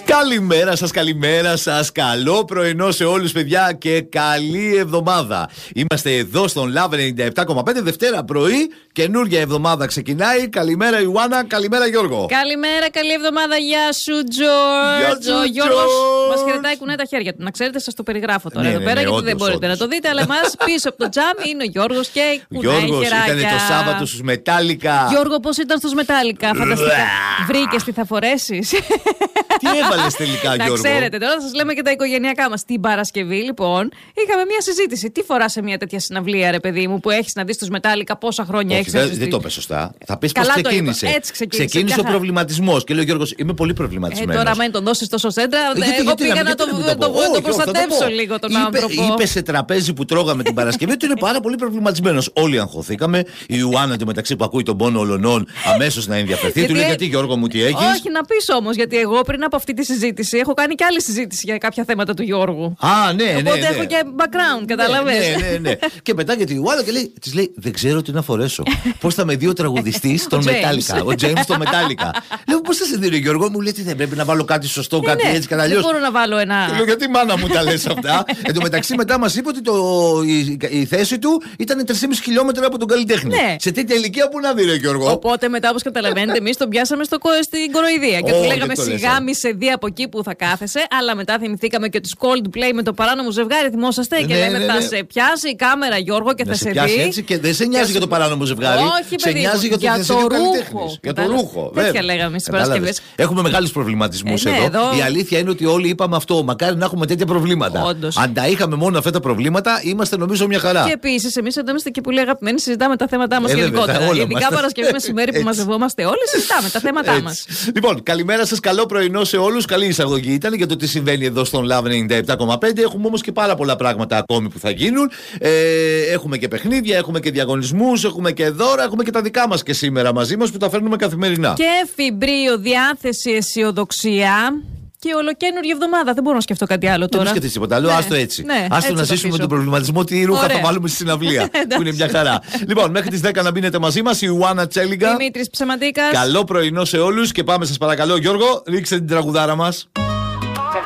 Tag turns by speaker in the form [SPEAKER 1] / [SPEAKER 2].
[SPEAKER 1] Καλημέρα σας. Καλό πρωινό σε όλους, παιδιά, και καλή εβδομάδα. Είμαστε εδώ στον Love 97,5, Δευτέρα πρωί. Καινούργια εβδομάδα ξεκινάει. Καλημέρα, Ιωάννα. Καλημέρα, Γιώργο.
[SPEAKER 2] Καλημέρα, καλή εβδομάδα. Γεια σου, Τζορτζ. Ο Γιώργος μας χαιρετάει, κουνάει τα χέρια του. Να ξέρετε, σας το περιγράφω τώρα εδώ πέρα, γιατί δεν μπορείτε να το δείτε. Αλλά μας πίσω από το τζάμι είναι ο Γιώργος και κουνάει χεράκια.
[SPEAKER 1] Γιώργος, ήταν το Σάββατο στους Μετάλλικα.
[SPEAKER 2] Γιώργο, πώς ήταν στους Μετάλλικα? Φανταστικά. Βρήκες τι θα φορέσεις?
[SPEAKER 1] Τι έβαλες τελικά, Γιώργο?
[SPEAKER 2] Να ξέρετε, τώρα θα σας λέμε και τα οικογενειακά μας. Την Παρασκευή, λοιπόν, είχαμε μια συζήτηση. Τι φοράς σε μια τέτοια συναυλία, ρε παιδί μου, που έχεις να δεις τους Μετάλλικα πόσα χρόνια έχεις?
[SPEAKER 1] Δεν το είπες σωστά. Θα πεις πώς ξεκίνησε.
[SPEAKER 2] Έτσι
[SPEAKER 1] ξεκίνησε ο προβληματισμός. Και λέει ο Γιώργος, είμαι πολύ προβληματισμένος.
[SPEAKER 2] Τώρα, αν τον δώσεις τόσο σέντρα, εγώ πήγα να το προστατεύσω λίγο τον άνθρωπο.
[SPEAKER 1] Είπε σε τραπέζι που τρώγαμε την Παρασκευή ότι είναι πάρα πολύ προβληματισμένος. Όλοι αγχωθήκαμε. Η Ιωάννα εντωμεταξύ που ακούει τον πόνο ολονών αμέσως να ενδιαφερθεί. Του λέει, γιατί Γιώργο μου, τι έχεις?
[SPEAKER 2] Όχι, να πεις όμως, γιατί εγώ πριν από αυτή τη συζήτηση έχω κάνει και άλλη συζήτηση για κάποια θέματα του Γιώργου.
[SPEAKER 1] Ναι.
[SPEAKER 2] Οπότε έχω και background, καταλαβαίνεις.
[SPEAKER 1] Ναι. Και μετά γιατί η Ιωάννα της λέει, δεν ξέρω τι να φορέσω. Πώς θα με δει ο τραγουδιστής των Μετάλλικα, ο Τζέιμς των Μετάλλικα. Λέω, πώς θα σε δει ο Γιώργο? Μου λέει, δεν πρέπει να βάλω κάτι σωστό, κάτι έτσι και αλλιώς.
[SPEAKER 2] Δεν μπορώ να βάλω ένα.
[SPEAKER 1] Λέω, γιατί μάνα μου τα λες αυτά? Εν τω μεταξύ μετά μας είπε ότι η θέση του ήταν 3,5 χιλιόμετρα από τον καλλιτέχνη.
[SPEAKER 2] Ναι.
[SPEAKER 1] Σε τέτοια ηλικία που να δει, ρε Γιώργο.
[SPEAKER 2] Οπότε μετά, όπως καταλαβαίνετε, εμείς τον πιάσαμε στην κοροϊδία. Και του λέγαμε, σιγά μη σε δει από εκεί που θα κάθεσαι. Αλλά μετά θυμηθήκαμε και τους Coldplay με το παράνομο ζευγάρι. Θυμόσαστε? Και λέμε, θα σε πιάσει η κάμερα, Γιώργο, και θα σε δει.
[SPEAKER 1] Έτσι, και δεν σε νοιάζει για το παράνομο ζευγάρι.
[SPEAKER 2] Όχι,
[SPEAKER 1] σε νοιάζει για το
[SPEAKER 2] ρούχο.
[SPEAKER 1] Για το ρούχο.
[SPEAKER 2] Τέτοια λέγαμε στις Παρασκευές.
[SPEAKER 1] Έχουμε μεγάλους προβληματισμούς εδώ. Η αλήθεια είναι ότι όλοι είπαμε αυτό. Μακάρι να έχουμε τέτοια προβλήματα.
[SPEAKER 2] Όντως.
[SPEAKER 1] Αν τα είχαμε μόνο αυτά τα προβλήματα, είμαστε νομίζω μια χαρά.
[SPEAKER 2] Και επίσης, εμείς εδώ είμαστε και πολύ αγαπημένοι, συζητάμε τα θέματά μας γενικότερα. Ειδικά Παρασκευή μεσημέρι που μαζευόμαστε όλοι, συζητάμε τα θέματά μας.
[SPEAKER 1] Λοιπόν, καλημέρα σας, καλό πρωινό σε όλους. Καλή εισαγωγή ήταν για το τι συμβαίνει εδώ στον Love 97,5. Έχουμε όμως και πάρα πολλά πράγματα ακόμη που θα γίνουν. Έχουμε και παιχνίδια, έχουμε και διαγωνισμούς, έχουμε και δώρα, έχουμε και τα δικά μας και σήμερα μαζί μας που τα φέρνουμε καθημερινά.
[SPEAKER 2] Και φιμπρίο, διάθεση, αισιοδοξία. Και ολοκένουργια εβδομάδα. Δεν μπορώ να σκεφτώ κάτι άλλο τώρα.
[SPEAKER 1] Δεν σκεφτείς τίποτα άλλο. Άστο έτσι. Άστο να ζήσουμε τον προβληματισμό. Τι ρούχα θα βάλουμε στη συναυλία. Που είναι μια χαρά. Λοιπόν, μέχρι τις 10 να μπαίνετε μαζί μας. Η Ιωάννα Τσέλιγκα.
[SPEAKER 2] Δημήτρης Ψεματίκας.
[SPEAKER 1] Καλό πρωινό σε όλους. Και πάμε, σας παρακαλώ, Γιώργο, ρίξτε την τραγουδάρα μας.